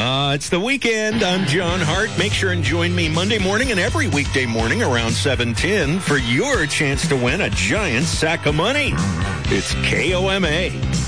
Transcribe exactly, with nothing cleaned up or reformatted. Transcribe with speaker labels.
Speaker 1: Uh, it's the weekend. I'm John Hart. Make sure and join me Monday morning and every weekday morning around seven ten for your chance to win a giant sack of money. It's K O M A.